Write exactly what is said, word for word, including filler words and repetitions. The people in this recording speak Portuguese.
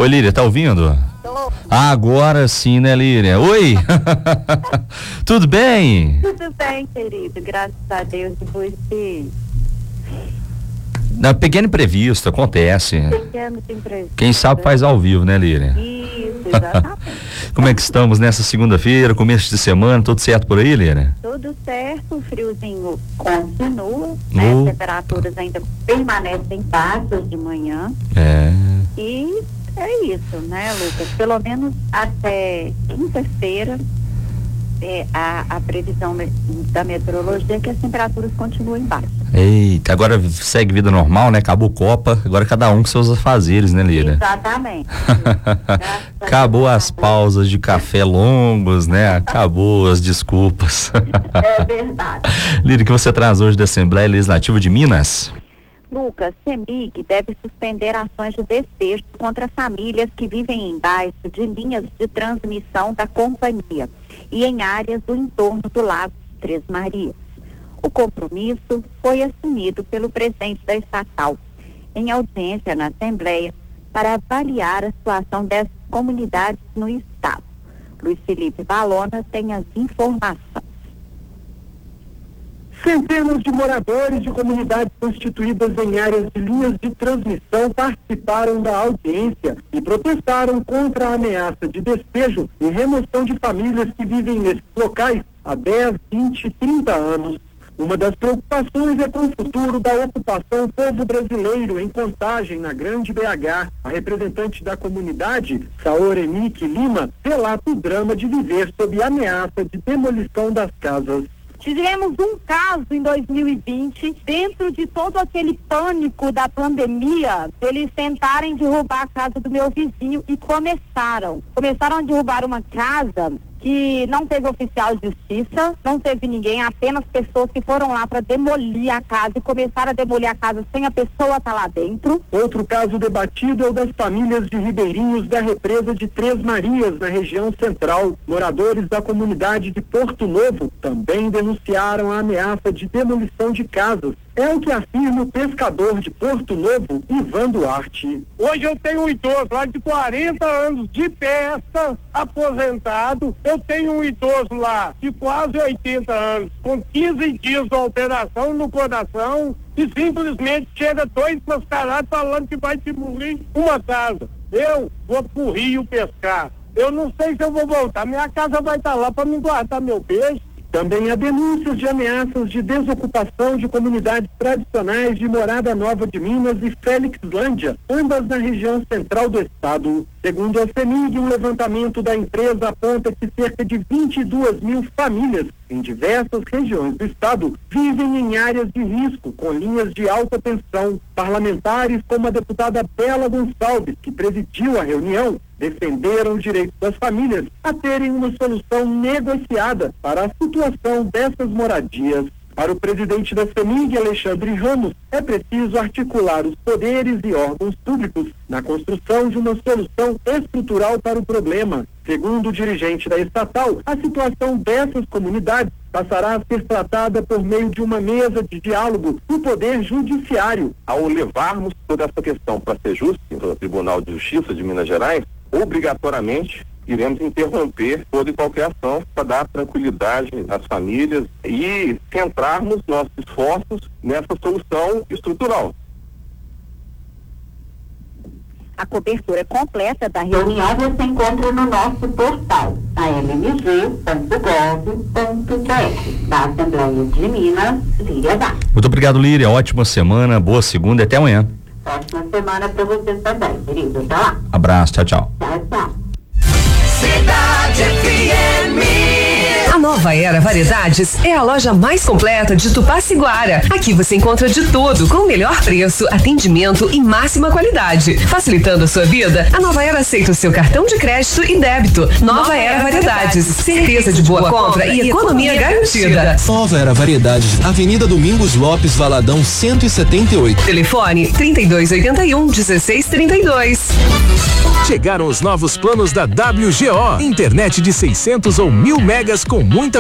Oi, Líria, tá ouvindo? Tô. Ah, agora sim, né, Líria? Oi! Tudo bem? Tudo bem, querido, graças a Deus. E você? Na pequeno imprevisto, acontece. Pequenos imprevistos. Quem sabe faz ao vivo, né, Líria? Isso, exatamente. Como é que estamos nessa segunda-feira, começo de semana, tudo certo por aí, Líria? Tudo certo, o friozinho continua, né? Uh. As temperaturas ainda permanecem baixas de manhã. É. E é isso, né, Lucas? Pelo menos até quinta-feira, é, a, a previsão me- da meteorologia é que as temperaturas continuem baixas. Eita, agora segue vida normal, né? Acabou Copa, agora cada um com seus afazeres, né, Líria? Exatamente. Acabou as pausas de café longos, né? Acabou as desculpas. É verdade. Líria, o que você traz hoje da Assembleia Legislativa de Minas? Lucas, CEMIG deve suspender ações de despejo contra famílias que vivem embaixo de linhas de transmissão da companhia e em áreas do entorno do Lago Três Marias. O compromisso foi assumido pelo presidente da estatal em audiência na Assembleia para avaliar a situação dessas comunidades no estado. Luiz Felipe Balona tem as informações. Centenas de moradores de comunidades constituídas em áreas de linhas de transmissão participaram da audiência e protestaram contra a ameaça de despejo e remoção de famílias que vivem nesses locais há dez, vinte, trinta anos. Uma das preocupações é com o futuro da ocupação povo brasileiro em Contagem, na Grande B H. A representante da comunidade, Saorenique Lima, relata o drama de viver sob ameaça de demolição das casas. Tivemos um caso em dois mil e vinte, dentro de todo aquele pânico da pandemia, eles tentarem derrubar a casa do meu vizinho e começaram. Começaram a derrubar uma casa que não teve oficial de justiça, não teve ninguém, apenas pessoas que foram lá para demolir a casa e começaram a demolir a casa sem a pessoa estar lá dentro. Outro caso debatido é o das famílias de ribeirinhos da represa de Três Marias, na região central. Moradores da comunidade de Porto Novo também denunciaram a ameaça de demolição de casas. É o que afirma o pescador de Porto Novo, Ivan Duarte. Hoje eu tenho um idoso lá de quarenta anos de pesca, aposentado. Eu tenho um idoso lá de quase oitenta anos, com quinze dias de alteração no coração, e simplesmente chega dois mascarados falando que vai demolir uma casa. Eu vou pro rio pescar. Eu não sei se eu vou voltar. Minha casa vai estar lá para me guardar meu peixe. Também há denúncias de ameaças de desocupação de comunidades tradicionais de Morada Nova de Minas e Félixlândia, ambas na região central do estado. Segundo a CEMIG, um levantamento da empresa aponta que cerca de vinte e duas mil famílias em diversas regiões do estado vivem em áreas de risco, com linhas de alta tensão. Parlamentares como a deputada Bela Gonçalves, que presidiu a reunião, defenderam o direito das famílias a terem uma solução negociada para a situação dessas moradias. Para o presidente da CEMIG, Alexandre Ramos, é preciso articular os poderes e órgãos públicos na construção de uma solução estrutural para o problema. Segundo o dirigente da estatal, a situação dessas comunidades passará a ser tratada por meio de uma mesa de diálogo no Poder Judiciário. Ao levarmos toda essa questão para ser justa, pelo Tribunal de Justiça de Minas Gerais, obrigatoriamente iremos interromper toda e qualquer ação para dar tranquilidade às famílias e centrarmos nossos esforços nessa solução estrutural. A cobertura completa da reunião você encontra no nosso portal, a m m g ponto gov ponto b r, da Assembleia de Minas, Líria Vaz. Muito obrigado, Líria. Ótima semana, boa segunda e até amanhã. Ótima semana para você também, querido. Até lá. Abraço, tchau, tchau. Tchau, tchau. Cidade F M. A Nova Era Variedades é a loja mais completa de Tupaciguara. Aqui você encontra de tudo com o melhor preço, atendimento e máxima qualidade. Facilitando a sua vida, a Nova Era aceita o seu cartão de crédito e débito. Nova, Nova Era Variedades, certeza de boa compra e economia garantida. Nova Era Variedades, Avenida Domingos Lopes, Valadão cento e setenta e oito. Telefone trinta e dois oitenta e um, dezesseis trinta e dois. Chegaram os novos planos da W G O. Internet de seiscentos ou mil megas com muita